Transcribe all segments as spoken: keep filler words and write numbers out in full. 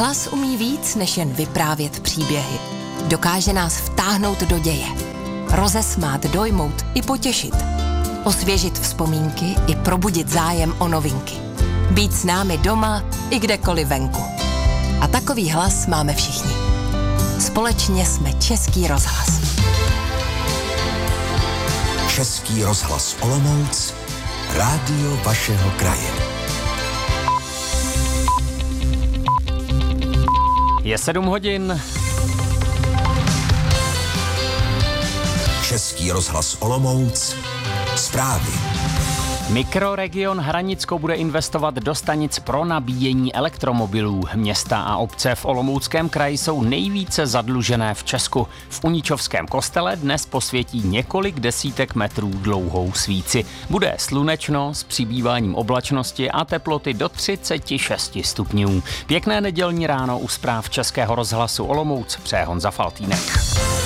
Hlas umí víc, než jen vyprávět příběhy. Dokáže nás vtáhnout do děje. Rozesmát, dojmout i potěšit. Osvěžit vzpomínky i probudit zájem o novinky. Být s námi doma i kdekoliv venku. A takový hlas máme všichni. Společně jsme Český rozhlas. Český rozhlas Olomouc, rádio vašeho kraje. Je sedm hodin. Český rozhlas Olomouc, zprávy. Mikroregion Hranicko bude investovat do stanic pro nabíjení elektromobilů. Města a obce v Olomouckém kraji jsou nejvíce zadlužené v Česku. V Uničovském kostele dnes posvětí několik desítek metrů dlouhou svíci. Bude slunečno s přibýváním oblačnosti a teploty do třicet šest stupňů. Pěkné nedělní ráno u zpráv Českého rozhlasu Olomouc přeje Honza Faltýnek.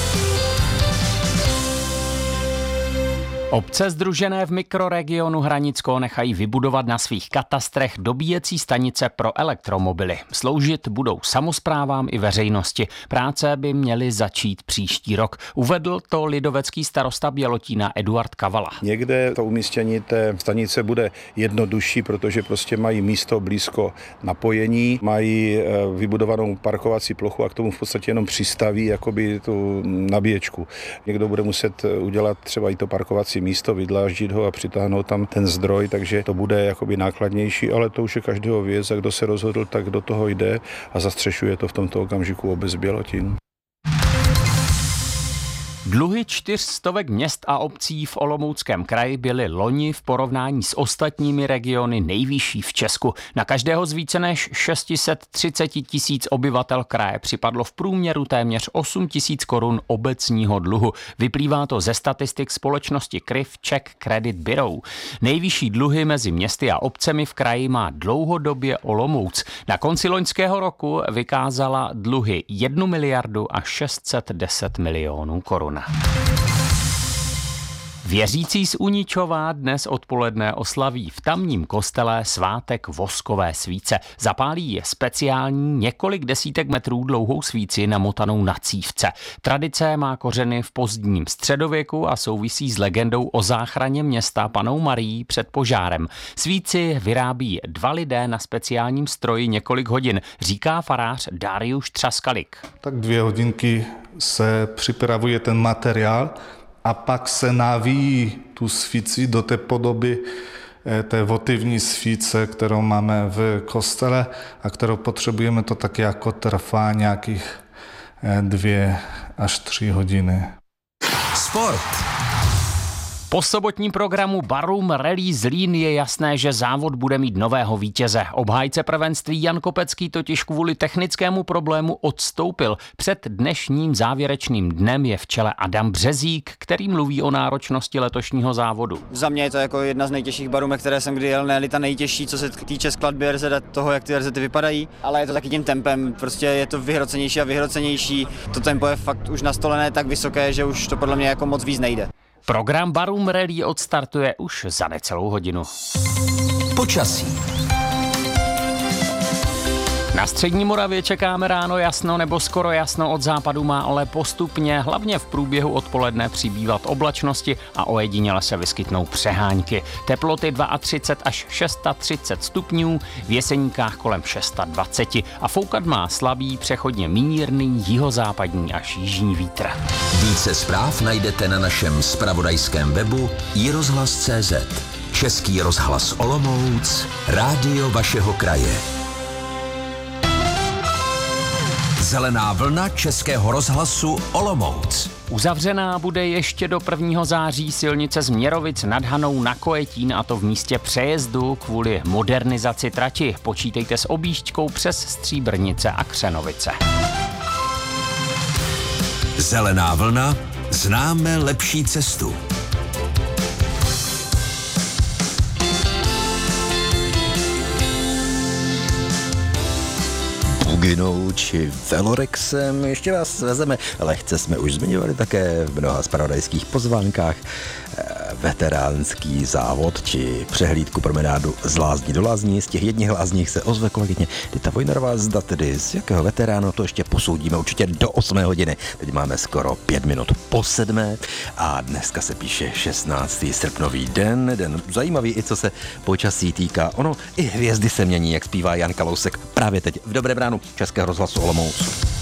Obce sdružené v mikroregionu Hranicko nechají vybudovat na svých katastrech dobíjecí stanice pro elektromobily. Sloužit budou samosprávám i veřejnosti. Práce by měly začít příští rok. Uvedl to lidovecký starosta Bělotína Eduard Kavala. Někde to umístění té stanice bude jednodušší, protože prostě mají místo blízko napojení, mají vybudovanou parkovací plochu a k tomu v podstatě jenom přistaví jakoby tu nabíječku. Někdo bude muset udělat třeba i to parkovací místo, vydláždit ho a přitáhnout tam ten zdroj, takže to bude jakoby nákladnější, ale to už je každého věc a kdo se rozhodl, tak do toho jde a zastřešuje to v tomto okamžiku obec Bělotín. Dluhy čtyř stovek měst a obcí v Olomouckém kraji byly loni v porovnání s ostatními regiony nejvyšší v Česku. Na každého z více než šest set třicet tisíc obyvatel kraje připadlo v průměru téměř osm tisíc korun obecního dluhu. Vyplývá to ze statistik společnosti K R I F Czech Credit Bureau. Nejvyšší dluhy mezi městy a obcemi v kraji má dlouhodobě Olomouc. Na konci loňského roku vykázala dluhy jednu miliardu a šest set deset milionů korun. Věřící z Uničova dnes odpoledne oslaví v tamním kostele svátek voskové svíce. Zapálí je speciální několik desítek metrů dlouhou svíci namotanou na cívce. Tradice má kořeny v pozdním středověku a souvisí s legendou o záchraně města Pannou Marií před požárem. Svíci vyrábí dva lidé na speciálním stroji několik hodin, říká farář Dariusz Třaskalik. Tak dvě hodinky se připravuje ten materiál a pak se navíjí tu svíci do té podoby té votivní svíce, kterou máme v kostele a kterou potřebujeme, to tak jako trvá nějakých dvě až tři hodiny. Sport. Po sobotním programu Barum Rally Zlín je jasné, že závod bude mít nového vítěze. Obhájce prvenství Jan Kopecký totiž kvůli technickému problému odstoupil. Před dnešním závěrečným dnem je v čele Adam Březík, který mluví o náročnosti letošního závodu. Za mě je to jako jedna z nejtěžších barumek, které jsem kdy jel, ne ta nejtěžší, co se týče skladby R Z a toho, jak ty R Z vypadají, ale je to taky tím tempem, prostě je to vyhrocenější a vyhrocenější. To tempo je fakt už nastolené tak vysoké, že už to podle mě jako moc víc nejde. Program Barum Rally odstartuje už za necelou hodinu. Počasí. Na střední Moravě čekáme ráno jasno nebo skoro jasno, od západu má ale postupně, hlavně v průběhu odpoledne přibývat oblačnosti a ojediněle se vyskytnou přehánky. Teploty třicet dva až třicet šest stupňů, v Jeseníkách kolem dvacet šest a foukat má slabý, přechodně mírný jihozápadní až jižní vítr. Více zpráv najdete na našem zpravodajském webu i rozhlas tečka cé zet. Český rozhlas Olomouc, rádio vašeho kraje. Zelená vlna Českého rozhlasu Olomouc. Uzavřená bude ještě do prvního září silnice z Měrovic nad Hanou na Kojetín, a to v místě přejezdu kvůli modernizaci trati. Počítejte s objížďkou přes Stříbrnice a Křenovice. Zelená vlna, známe lepší cestu. Buginou či velorexem. Ještě vás vezeme, lehce jsme už zmiňovali také v mnoha zpravodajských pozvánkách. veteránský závod či přehlídku promenádu z lázní do lázní. Z těch jedních lázních se ozve kolegyně Dita Vojnarová, zda tedy z jakého veteránu, to ještě posoudíme určitě do osmé hodiny. Teď máme skoro pět minut po sedmé a dneska se píše šestnáctý srpnový den, den zajímavý i co se počasí týká. Ono i hvězdy se mění, jak zpívá Jan Kalousek právě teď v Dobrém ránu Českého rozhlasu Olomouc.